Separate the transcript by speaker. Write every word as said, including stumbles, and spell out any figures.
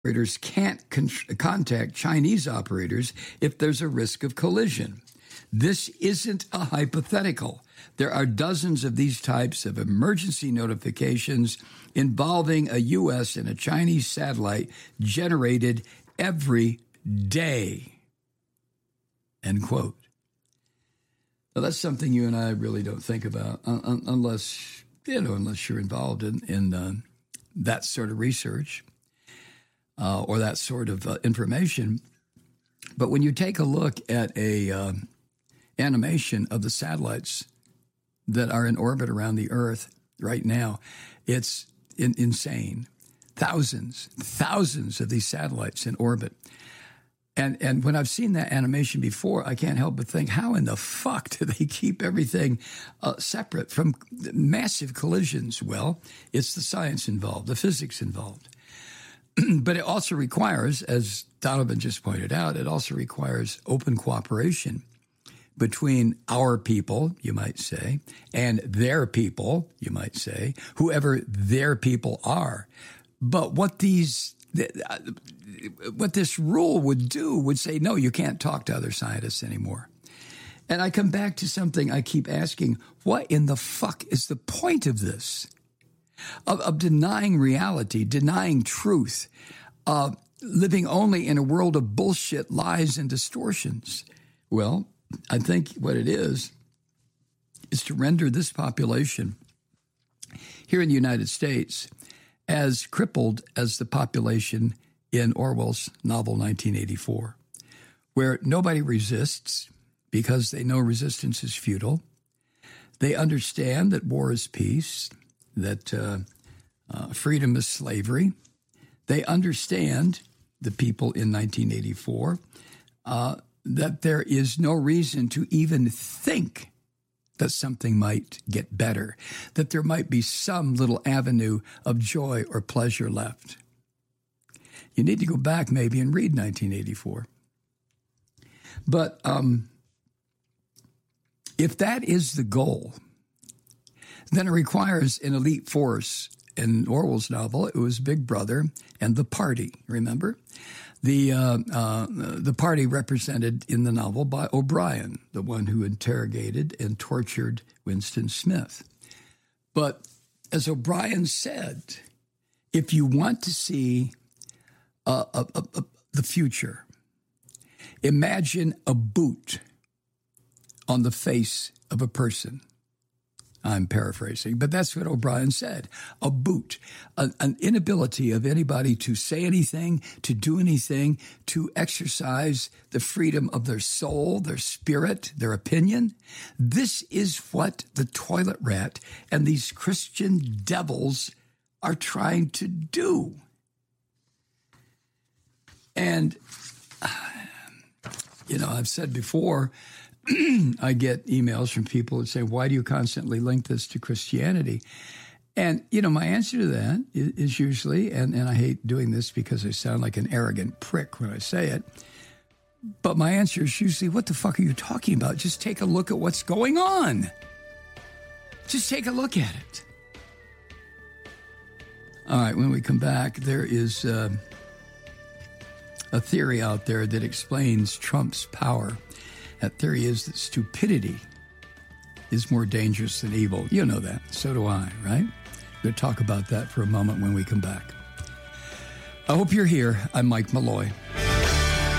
Speaker 1: operators can't con- contact Chinese operators if there's a risk of collision. This isn't a hypothetical. There are dozens of these types of emergency notifications involving a U S and a Chinese satellite generated every day. End quote. Now, that's something you and I really don't think about un- unless, you know, unless you're involved in, in uh, that sort of research uh, or that sort of uh, information. But when you take a look at a uh, animation of the satellites that are in orbit around the Earth right now, it's in- insane. Thousands, thousands of these satellites in orbit. And and when I've seen that animation before, I can't help but think, how in the fuck do they keep everything uh, separate from massive collisions? Well, it's the science involved, the physics involved. But it also requires, as Donovan just pointed out, it also requires open cooperation between our people, you might say, and their people, you might say, whoever their people are. But what these... what this rule would do would say, no, you can't talk to other scientists anymore. And I come back to something I keep asking, what in the fuck is the point of this? Of, of denying reality, denying truth, uh, living only in a world of bullshit, lies, and distortions? Well, I think what it is, is to render this population here in the United States as crippled as the population in Orwell's novel nineteen eighty-four, where nobody resists because they know resistance is futile. They understand that war is peace, that uh, uh, freedom is slavery. They understand, the people in nineteen eighty-four, uh, that there is no reason to even think that something might get better, that there might be some little avenue of joy or pleasure left. You need to go back maybe and read nineteen eighty-four. But um, if that is the goal, then it requires an elite force. In Orwell's novel, it was Big Brother and the party, remember? The uh, uh, the party represented in the novel by O'Brien, the one who interrogated and tortured Winston Smith. But as O'Brien said, if you want to see uh, uh, uh, uh, the future, imagine a boot on the face of a person. I'm paraphrasing, but that's what O'Brien said. A boot, a, an inability of anybody to say anything, to do anything, to exercise the freedom of their soul, their spirit, their opinion. This is what the toilet rat and these Christian devils are trying to do. And, you know, I've said before, I get emails from people that say, why do you constantly link this to Christianity? And, you know, my answer to that is, is usually, and, and I hate doing this because I sound like an arrogant prick when I say it, but my answer is usually, what the fuck are you talking about? Just take a look at what's going on. Just take a look at it. All right, when we come back, there is uh, a theory out there that explains Trump's power. That theory is that stupidity is more dangerous than evil. You know that. So do I, right? We're going to talk about that for a moment when we come back. I hope you're here. I'm Mike Malloy.